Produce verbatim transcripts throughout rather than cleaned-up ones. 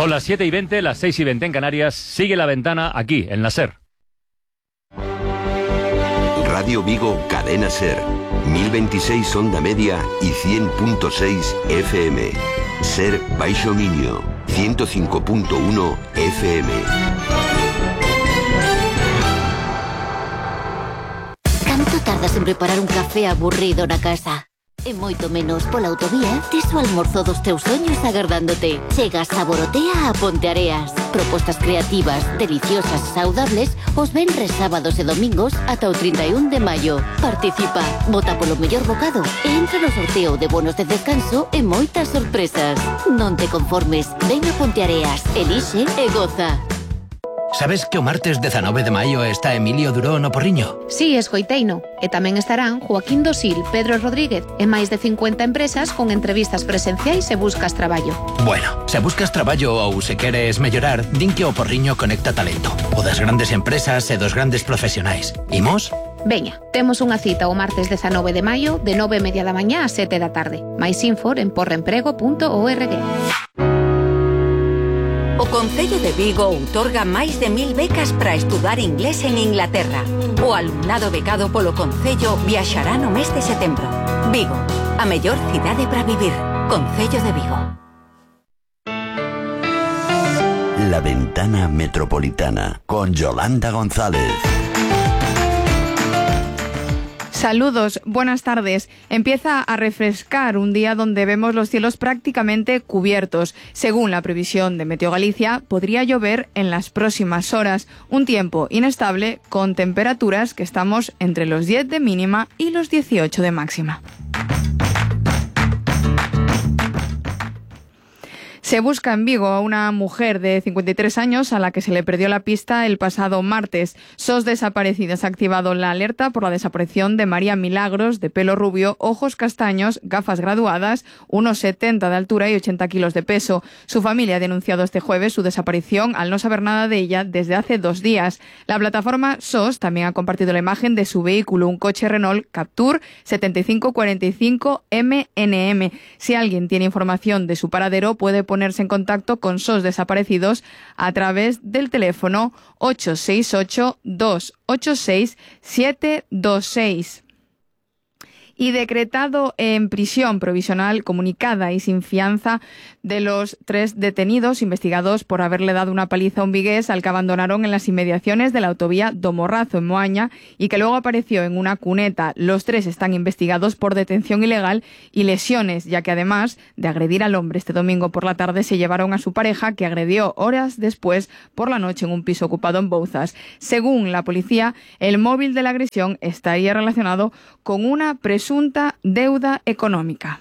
Son las siete y veinte, las seis y veinte en Canarias. Sigue La Ventana aquí, en la SER. Radio Vigo, Cadena SER. mil veintiséis onda media y cien punto seis F M. SER Baixo Miño, ciento cinco punto uno F M. Canto tardas en preparar un café aburrido na casa? E moito menos pola autovía, tes o almorzo dos teus soños agardándote. Chegas a Borotea a Ponteareas. Propostas creativas, deliciosas e saudables os venres, sábados e domingos ata o trinta e un de maio. Participa, vota polo mellor bocado e entra no sorteo de bonos de descanso e moitas sorpresas. Non te conformes, ven a Ponteareas, elixe e goza. Sabes que o martes dezanove de maio está Emilio Duró no Porriño? Sí, escoiteino. E tamén estarán Joaquín Dosil, Pedro Rodríguez e máis de cincuenta empresas con entrevistas presenciais e buscas traballo. Bueno, se buscas traballo ou se queres mellorar, din que o Porriño conecta talento. O das grandes empresas e dos grandes profesionais. Imos? Veña, temos unha cita o martes dezanove de maio de nove e media da mañá a sete da tarde. Máis info en porreemprego punto org. O Concello de Vigo outorga máis de mil becas para estudar inglés en Inglaterra. O alumnado becado polo Concello viaxará no mes de setembro. Vigo, a mellor cidade para vivir. Concello de Vigo. La Ventana Metropolitana con Yolanda González. Saludos, buenas tardes. Empieza a refrescar un día donde vemos los cielos prácticamente cubiertos. Según la previsión de Meteo Galicia, podría llover en las próximas horas. Un tiempo inestable con temperaturas que estamos entre los diez de mínima y los dieciocho de máxima. Se busca en Vigo a una mujer de cincuenta y tres años a la que se le perdió la pista el pasado martes. SOS Desaparecidos ha activado la alerta por la desaparición de María Milagros, de pelo rubio, ojos castaños, gafas graduadas, unos setenta de altura y ochenta kilos de peso. Su familia ha denunciado este jueves su desaparición al no saber nada de ella desde hace dos días. La plataforma SOS también ha compartido la imagen de su vehículo, un coche Renault Captur setenta y cinco cuarenta y cinco M N M. Si alguien tiene información de su paradero, puede ponerse en contacto con SOS Desaparecidos a través del teléfono ocho seis ocho, dos ocho seis, siete dos seis. Y decretado en prisión provisional comunicada y sin fianza de los tres detenidos investigados por haberle dado una paliza a un vigués al que abandonaron en las inmediaciones de la autovía do Morrazo en Moaña y que luego apareció en una cuneta. Los tres están investigados por detención ilegal y lesiones, ya que además de agredir al hombre este domingo por la tarde se llevaron a su pareja, que agredió horas después por la noche en un piso ocupado en Bouzas. Según la policía, el móvil de la agresión estaría relacionado con una presunta presunta deuda económica.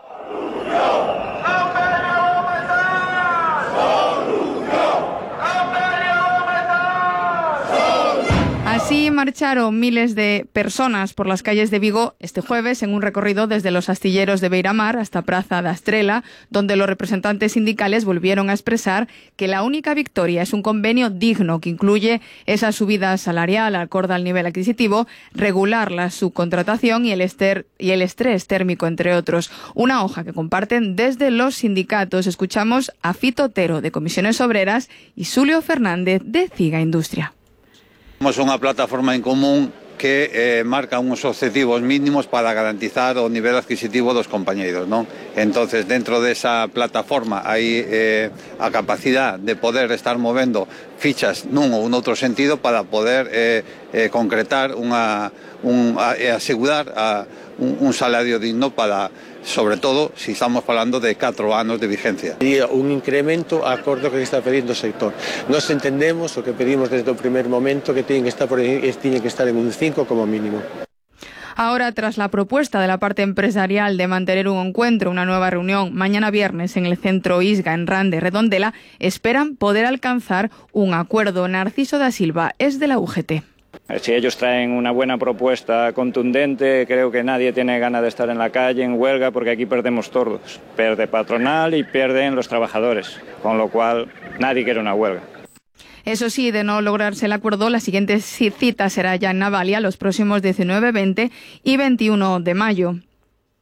Así marcharon miles de personas por las calles de Vigo este jueves en un recorrido desde los astilleros de Beiramar hasta Praza da Estrela, donde los representantes sindicales volvieron a expresar que la única victoria es un convenio digno que incluye esa subida salarial acorde al nivel adquisitivo, regular la subcontratación y el, ester, y el estrés térmico, entre otros. Una hoja que comparten desde los sindicatos. Escuchamos a Fito Otero, de Comisiones Obreras, y Xulio Fernández, de Ciga Industria. Somos unha plataforma en común que eh, marca uns objetivos mínimos para garantizar o nivel adquisitivo dos compañeiros, non? Entonces, dentro desa plataforma hai eh, a capacidade de poder estar movendo fichas nun ou noutro sentido para poder eh, eh, concretar unha, un, a, e asegurar a, un, un salario digno para, sobre todo, si estamos falando de catro anos de vigencia. E un incremento acorde que está pedindo o sector. Nos entendemos o que pedimos desde o primer momento, que tienen que estar, por, tienen que estar en un cinco como mínimo. Ahora, tras la propuesta de la parte empresarial de mantener un encuentro, una nueva reunión mañana viernes en el Centro Isga en Rande, Redondela, esperan poder alcanzar un acuerdo. Narciso da Silva es de la U G T. Si ellos traen una buena propuesta contundente, creo que nadie tiene ganas de estar en la calle, en huelga, porque aquí perdemos todos. Pierde patronal y pierden los trabajadores, con lo cual nadie quiere una huelga. Eso sí, de no lograrse el acuerdo, la siguiente cita será ya en Navalia los próximos diecinueve, veinte y veintiuno de mayo.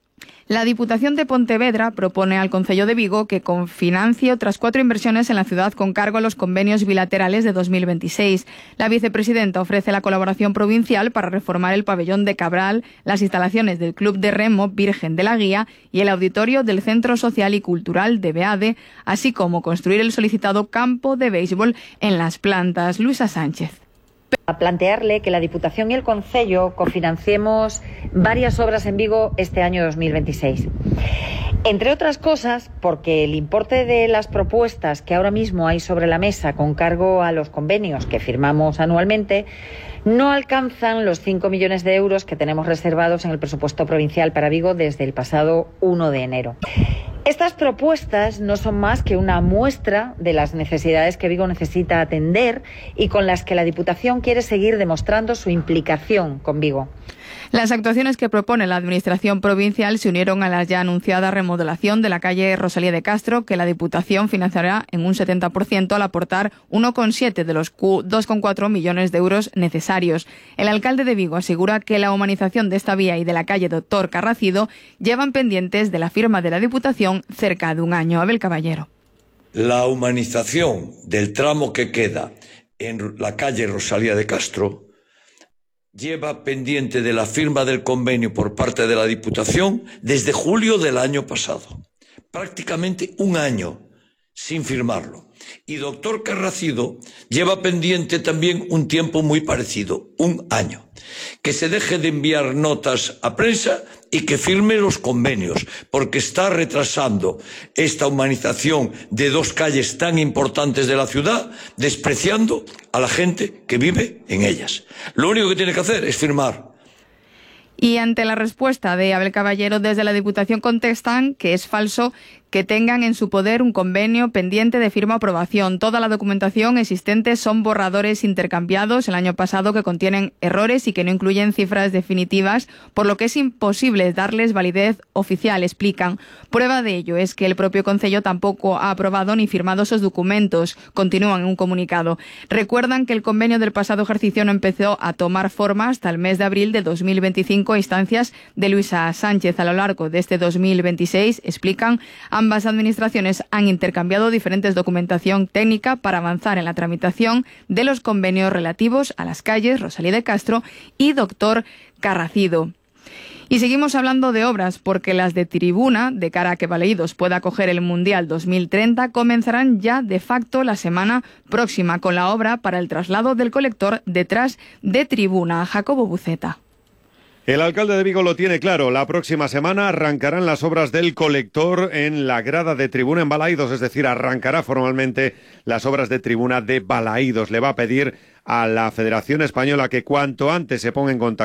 La Diputación de Pontevedra propone al Concello de Vigo que confinancie otras cuatro inversiones en la ciudad con cargo a los convenios bilaterales de dos mil veintiséis. La vicepresidenta ofrece la colaboración provincial para reformar el pabellón de Cabral, las instalaciones del Club de Remo Virgen de la Guía y el auditorio del Centro Social y Cultural de Beade, así como construir el solicitado campo de béisbol en Las Plantas. Luisa Sánchez. A plantearle que la Diputación y el Concello cofinanciemos varias obras en Vigo este año dos mil veintiséis. Entre otras cosas, porque el importe de las propuestas que ahora mismo hay sobre la mesa con cargo a los convenios que firmamos anualmente no alcanzan los cinco millones de euros que tenemos reservados en el presupuesto provincial para Vigo desde el pasado uno de enero. Estas propuestas no son más que una muestra de las necesidades que Vigo necesita atender y con las que la Diputación quiere seguir demostrando su implicación con Vigo. Las actuaciones que propone la Administración provincial se unieron a la ya anunciada remodelación de la calle Rosalía de Castro, que la Diputación financiará en un setenta por ciento al aportar uno coma siete de los dos coma cuatro millones de euros necesarios. El alcalde de Vigo asegura que la humanización de esta vía y de la calle Doctor Carracido llevan pendientes de la firma de la Diputación cerca de un año. Abel Caballero. La humanización del tramo que queda en la calle Rosalía de Castro lleva pendiente de la firma del convenio por parte de la Diputación desde julio del año pasado. Prácticamente un año sin firmarlo. Y Doctor Carracido lleva pendiente también un tiempo muy parecido, un año. Que se deje de enviar notas a prensa y que firme los convenios, porque está retrasando esta humanización de dos calles tan importantes de la ciudad, despreciando a la gente que vive en ellas. Lo único que tiene que hacer es firmar. Y ante la respuesta de Abel Caballero, desde la Diputación contestan que es falso que tengan en su poder un convenio pendiente de firma o aprobación. Toda la documentación existente son borradores intercambiados el año pasado que contienen errores y que no incluyen cifras definitivas, por lo que es imposible darles validez oficial, explican. Prueba de ello es que el propio Concello tampoco ha aprobado ni firmado esos documentos, continúan en un comunicado. Recuerdan que el convenio del pasado ejercicio no empezó a tomar forma hasta el mes de abril de dos mil veinticinco a instancias de Luisa Sánchez. A lo largo de este dos mil veintiséis, explican, ambas administraciones han intercambiado diferentes documentación técnica para avanzar en la tramitación de los convenios relativos a las calles Rosalía de Castro y Doctor Carracido. Y seguimos hablando de obras porque las de tribuna, de cara a que Balaídos pueda acoger el Mundial dos mil treinta, comenzarán ya de facto la semana próxima con la obra para el traslado del colector detrás de tribuna. Jacobo Buceta. El alcalde de Vigo lo tiene claro. La próxima semana arrancarán las obras del colector en la grada de tribuna en Balaídos, es decir, arrancará formalmente las obras de tribuna de Balaídos. Le va a pedir a la Federación Española que cuanto antes se ponga en contacto